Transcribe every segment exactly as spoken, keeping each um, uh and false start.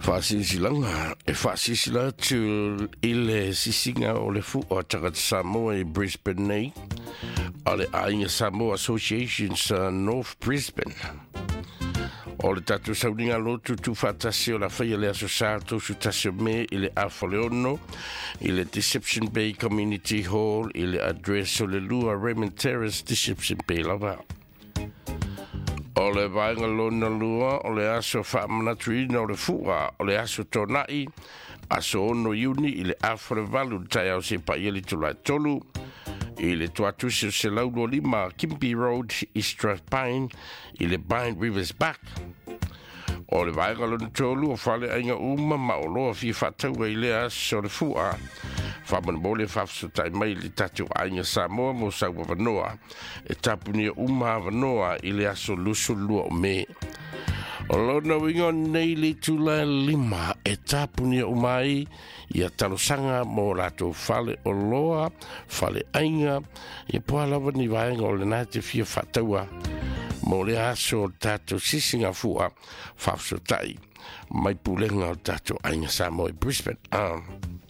Whaasisilanga, e whaasisila tu ile sisinga o le fu o tangata Samoa i Brisbane nei, o le Ainga Samoa Association sa North Brisbane. O le tatu sauninga lotu tu whatasi o la whaia le aso sātou su tasi o me i le Awhaleono, i le Deception Bay Community Hall, i le address o le lua Raymond Terrace, Deception Bay lava. O le vaenga lona lua, o le aso whaamanatuina o le fua, o le aso tonai, aso ono iuni i le Awhale Valu tai au se paieli tulai tolu, i le tuatusi o se laulo lima Kimby Road i Strathpine, i le Bind Rivers Back. O le vaenga lona tolu o whale ainga uma ma o loa fi whataua i le aso o le fua, whaman mole whafso tai mai li tatu ainga Samoa mo saua wanoa, e tapunia uma wanoa i le aso lusu lua o me. O lona wingo nei li tula lima e tapunia umai i a talosanga mo lato whale o loa, whale ainga, i poalawa ni vaenga o le nate fia whataua, mo le aso o tato sisinga fua whafso tai, mai pulenga o tato ainga Samoa i Brisbane. Ah.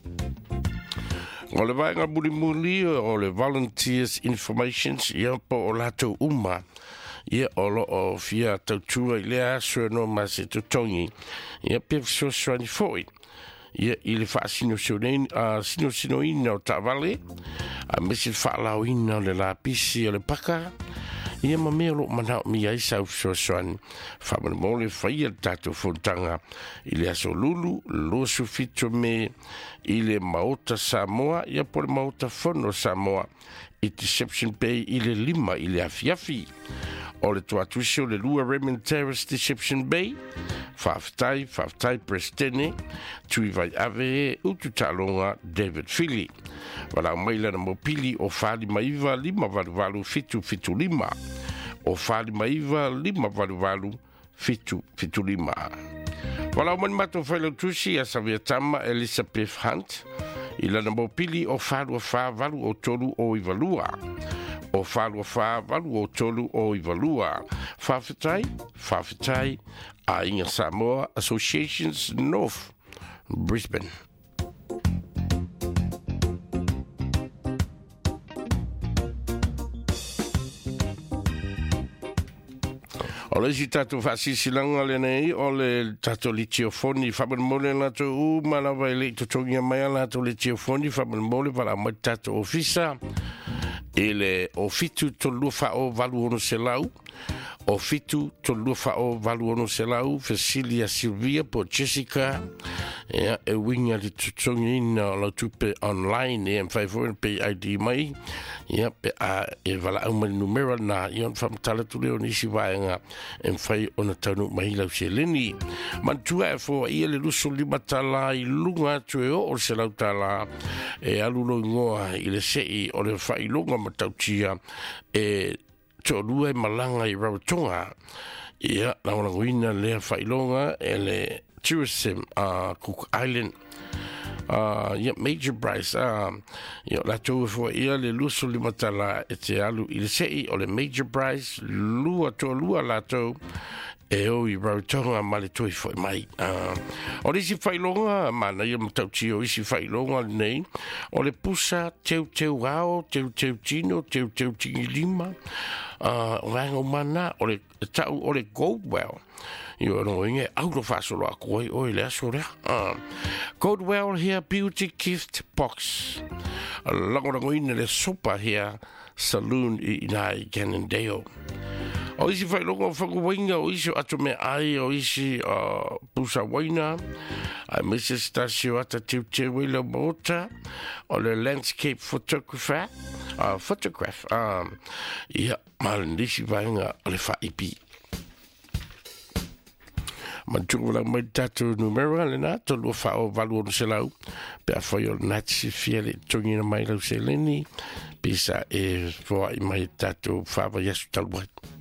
O le vaenga muli muli o le Volunteers Informations ia po o lato uma ia o lo o fia tautua i le aso no mase tutongi ia pe so swani foi ia i le whaasino sionein a sino sino ina o Tavale a mesi whaalao ina o le lapisi o le paka ia ma mea lo manao mi ai sau so swani whaman mole whaia tato fontanga i le aso lulu lo sufito me i le maota Samoa ia po le maota fono Samoa i Deception Bay i le lima i le afiafi o le tuatusi o le lua Raymond Terrace Deception Bay whaftai whaftai Prestene tui vai ave utu talonga David Philly wala maila na mopili o whali maiva lima valu valu fitu fitu lima o whali maiva lima valu valu fitu fitu lima wala umani mato whailo tusi a Savia Tama Elizabeth Hunt i lana mopili o whalu a wha valu o tolu o ivalua o whalu a wha valu o tolu o ivalua whawhitai whawhitai a Inga Samoa Associations North Brisbane. O le si tato whasisilanga le nei, o le tato li tiofoni, whaman mole lato u, mana vai le totongia mai lato le tiofoni, whaman mole wala mai tato ofisa, e le o fitu to lufa o valu ono se lau, o fitu to lufa o valu ono se lau, Cecilia Silvia po Jessica, e e winga li totongia ina la tupe online, e mwhai fwoi pe I D mai, ia pe a e wala au mai numera na ion whamtala tu leo nisi vaenga e mwhai ona taunu mai lau se leni. Mantua e fo ia le luso lima tala i lunga tu e o o se lau tala e alulo ngoa i le sei o le whai lunga matautia e to lua e malanga i Rarotonga ia la wana nguina lea whai lunga e le tourism a uh, Cook Island. Uh, yeah, Major Bryce, um, yeah, la tau fo ia le luso lima tala e te alu i le sei o le Major Bryce, lua to lua la tau e o i Rarotonga ma le toi fo mai. Uh, o le isi whailonga, mana ia matau tio isi whailonga nei, o le pusa teu teu ao, teu teu tino, teu teu tingi lima, uh, o mana, o le tau o le Goldwell. Yo no inge auto fasolo a koi o le asore. Um, Goldwell here beauty gift box. Lango lango ina le sopa here saloon i nai Cannondale. O isi fai longo whaku wainga o isi atu me ai o isi uh, pusa waina. A Missus Tasio ata tiu te wila mota o le landscape photographer. Uh, photograph. Um, ia malan disi vainga o le whaipi. Mantuku la mai tatu numero le na to lo fa o valu o se lau pe a foi o natsi fiele tongi na mai lau se leni pisa e foi mai tatu fa va yasu talwat.